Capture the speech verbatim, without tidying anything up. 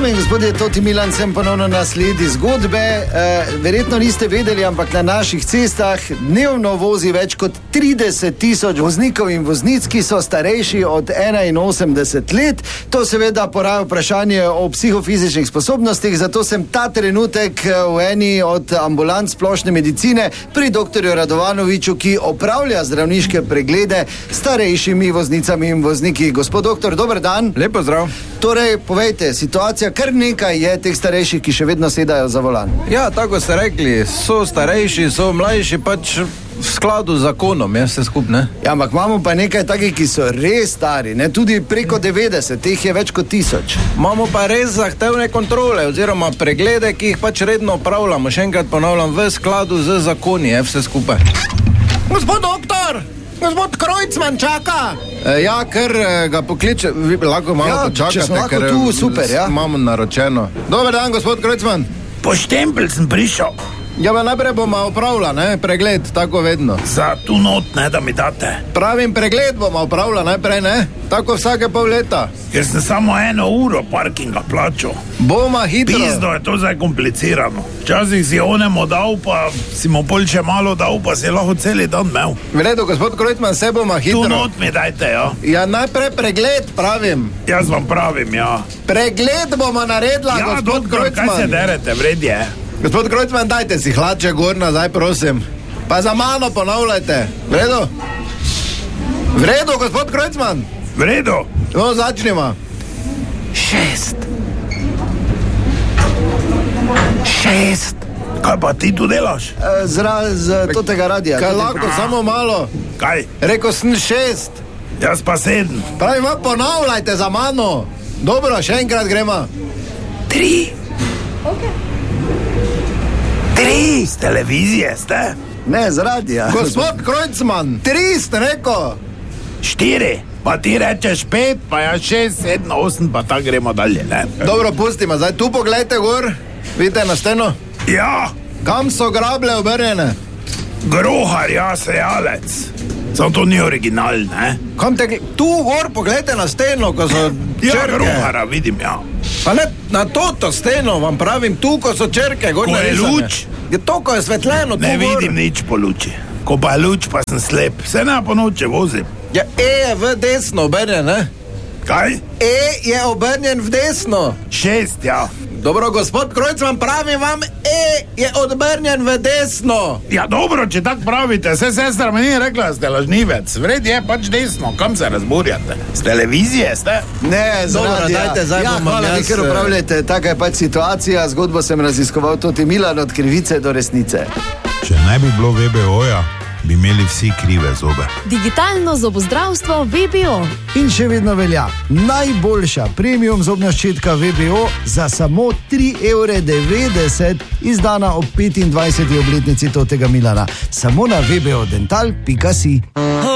Dame in gospodje, Toti Milan, sem ponovno na sledi zgodbe. E, verjetno niste vedeli, ampak na naših cestah dnevno vozi več kot trideset tisoč voznikov in voznic, ki so starejši od enainosemdeset let. To seveda poraja vprašanje o psihofizičnih sposobnostih, zato sem ta trenutek v eni od ambulant splošne medicine pri doktorju Radovanoviču, ki opravlja zdravniške preglede starejšimi voznicami in vozniki. Gospod doktor, dober dan. Lep pozdrav. Torej, povejte, situacija, kar nekaj je teh starejših, ki še vedno sedajo za volan. Ja, tako ste rekli, so starejši, so mlajši, pač v skladu z zakonom, je vse skup, ne? Ja, ampak imamo pa nekaj takih, ki so res stari, ne, tudi preko devetdeset, teh je več kot tisoč. Imamo pa res zahtevne kontrole, oziroma preglede, ki jih pač redno opravljamo, še enkrat ponavljam, v skladu z zakoni, je vse skupaj. Gospod doktor! Gospod Krojcman čaka! E, ja, ker ga pokliče, vi lahko malo ja, počakate, če smo lahko ker tu, super, ja. Imamo naročeno. Dober dan, gospod Krojcman. Po štempelj sem prišel. Ja, pa najprej bomo opravila, ne, pregled, tako vedno. Za tu not, ne, da mi date. Pravim, pregled bomo opravila najprej, ne, tako vsake pol leta. Ker sem samo eno uro parkinga plačal. Boma hitro. Pizdo je to zdaj komplicirano. Včasih si onemu dal, pa si mu pol še malo dal, pa si lahko celi dan imel. V redu, gospod Krojcman, se boma hitro. Tu not mi dajte, ja. Ja, najprej pregled, pravim. Jaz vam pravim, ja. Pregled bomo naredila, ja, gospod doktor, Krojcman. kaj se derete, vred je. Gospod Krojcman, dajte si hlače gor nazaj, prosim. Pa za mano ponavljajte. V redu? V redu, gospod Krojcman? V redu. No, začnimo. Šest. Šest. Kaj pa ti tu delaš? E, Zraz z totega radija. Kaj lahko, samo malo. Kaj? Rekl sem šest. Jaz pa sedem. Pravim, ponavljajte za mano. Dobro, še enkrat gremo. Tri. Ok. Tri. Z televizije ste? Ne, z radija. Gospod Krojcman, tri ste rekel. Štiri. Pa ti rečeš pet, pa ja šest, sedem, osem, pa tako gremo dalje, ne? Dobro, pustimo, zdaj tu pogledajte gor. Vidite na steno? Ja. Kam so grable obrnjene? Grohar, ja, sejalec. Samo to ni original, ne? Kam te, tu gor pogledajte na steno, ko so črke. Ja, grohara vidim, ja. Pa ne, na toto steno vam pravim, tu, ko so črke, gor Ko je narisane. luč? Je to, ko je svetleno, tu Ne gor. vidim nič po luči. Ko pa je luč, pa sem slep. Se ne po noče vozim. Ja, E je v desno obrnjen, ne? Kaj? E je obrnjen v desno. Šest, ja. Dobro, gospod Krojcman, pravim vam, E je obrnjen v desno. Ja, dobro, če tako pravite. Se sestra mi ni rekla, da ste lažnivec. Vred je pač desno. Kam se razburjate? Z televizije ste? Ne, z Dobro, radija. dajte, zdaj ja, bom hvala, jaz, vi ker upravljate, taka je pač situacija. Zgodbo sem raziskoval Toti Milan od krivice do resnice. Če ne bi bilo V B O-ja, bi imeli vsi krive zobe. Digitalno zobozdravstvo V B O. In še vedno velja najboljša premium zobna ščetka V B O za samo tri evre devetdeset, izdana ob petindvajseti obletnici Totega Milana. Samo na v b o dental pika si.